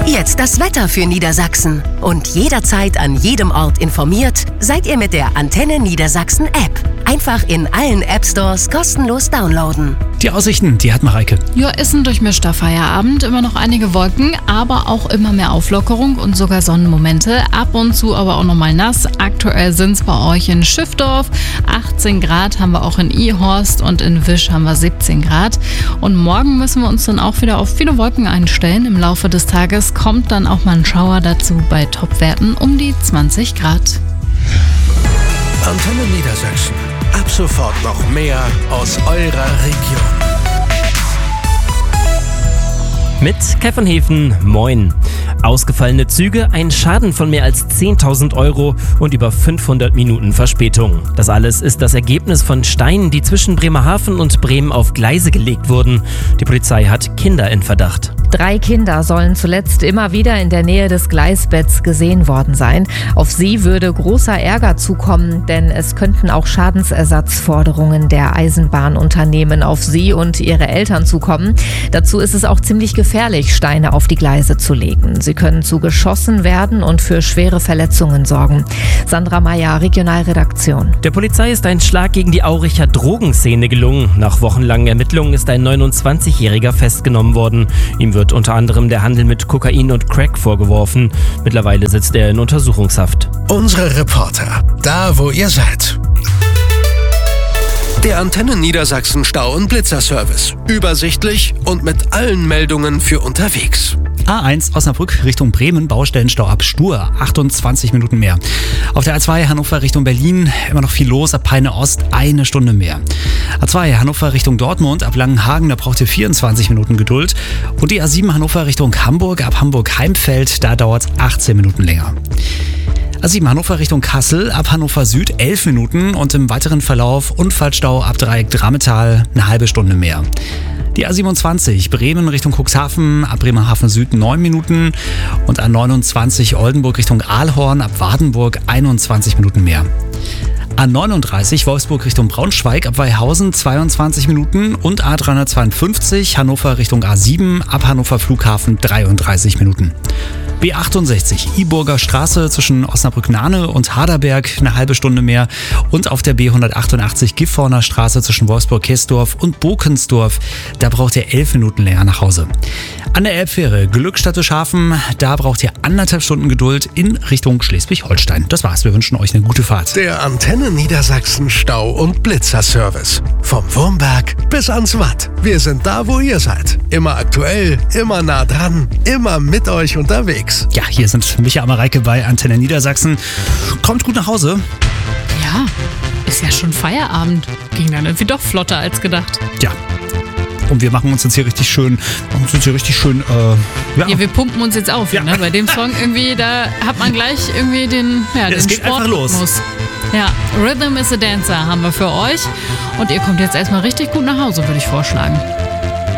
Jetzt das Wetter für Niedersachsen. Und jederzeit an jedem Ort informiert seid ihr mit der Antenne Niedersachsen App. Einfach in allen App-Stores kostenlos downloaden. Die Aussichten, die hat Mareike. Ja, ist ein durchmischter Feierabend. Immer noch einige Wolken, aber auch immer mehr Auflockerung und sogar Sonnenmomente. Ab und zu aber auch nochmal nass. Aktuell sind es bei euch in Schiffdorf 18 Grad, haben wir auch in Ihorst und in Wisch haben wir 17 Grad. Und morgen müssen wir uns dann auch wieder auf viele Wolken einstellen. Im Laufe des Tages kommt dann auch mal ein Schauer dazu bei Topwerten um die 20 Grad. Antenne Niedersachsen. Ab sofort noch mehr aus eurer Region. Mit Kai von Hefen, moin. Ausgefallene Züge, ein Schaden von mehr als 10.000 Euro und über 500 Minuten Verspätung. Das alles ist das Ergebnis von Steinen, die zwischen Bremerhaven und Bremen auf Gleise gelegt wurden. Die Polizei hat Kinder in Verdacht. 3 Kinder sollen zuletzt immer wieder in der Nähe des Gleisbetts gesehen worden sein. Auf sie würde großer Ärger zukommen, denn es könnten auch Schadensersatzforderungen der Eisenbahnunternehmen auf sie und ihre Eltern zukommen. Dazu ist es auch ziemlich gefährlich, Steine auf die Gleise zu legen. Sie können zu geschossen werden und für schwere Verletzungen sorgen. Sandra Meyer, Regionalredaktion. Der Polizei ist ein Schlag gegen die Auricher Drogenszene gelungen. Nach wochenlangen Ermittlungen ist ein 29-Jähriger festgenommen worden. Ihm wird unter anderem der Handel mit Kokain und Crack vorgeworfen. Mittlerweile sitzt er in Untersuchungshaft. Unsere Reporter, da wo ihr seid. Der Antenne Niedersachsen Stau- und Blitzerservice. Übersichtlich und mit allen Meldungen für unterwegs. A1 Osnabrück Richtung Bremen, Baustellenstau ab Stur, 28 Minuten mehr. Auf der A2 Hannover Richtung Berlin immer noch viel los, ab Peine Ost 1 Stunde mehr. A2 Hannover Richtung Dortmund, ab Langenhagen, da braucht ihr 24 Minuten Geduld. Und die A7 Hannover Richtung Hamburg, ab Hamburg-Heimfeld, da dauert es 18 Minuten länger. A7 Hannover Richtung Kassel, ab Hannover Süd 11 Minuten und im weiteren Verlauf Unfallstau ab Dreieck Drametal eine halbe Stunde mehr. Die A27 Bremen Richtung Cuxhaven, ab Bremerhaven Süd 9 Minuten und A29 Oldenburg Richtung Aalhorn, ab Wardenburg 21 Minuten mehr. A39 Wolfsburg Richtung Braunschweig, ab Weihausen 22 Minuten und A352 Hannover Richtung A7, ab Hannover Flughafen 33 Minuten. B68 Iburger Straße zwischen Osnabrück-Nahne und Harderberg eine halbe Stunde mehr und auf der B188 Gifhorner Straße zwischen Wolfsburg-Kessdorf und Bokensdorf, da braucht ihr 11 Minuten länger nach Hause. An der Elbfähre Glückstadt-Schafen, da braucht ihr 1,5 Stunden Geduld in Richtung Schleswig-Holstein. Das war's, wir wünschen euch eine gute Fahrt. Der Antenne Niedersachsen Stau- und Blitzerservice. Vom Wurmberg bis ans Watt. Wir sind da, wo ihr seid. Immer aktuell, immer nah dran, immer mit euch unterwegs. Ja, hier sind Micha und Mareike bei Antenne Niedersachsen. Kommt gut nach Hause. Ja, ist ja schon Feierabend. Ging dann irgendwie doch flotter als gedacht. Ja. Und wir machen uns jetzt hier richtig schön, Ja, wir pumpen uns jetzt auf. Ja. Ne? Bei dem Song irgendwie, da hat man gleich irgendwie den es geht einfach los. Ja, Rhythm is a Dancer haben wir für euch. Und ihr kommt jetzt erstmal richtig gut nach Hause, würde ich vorschlagen.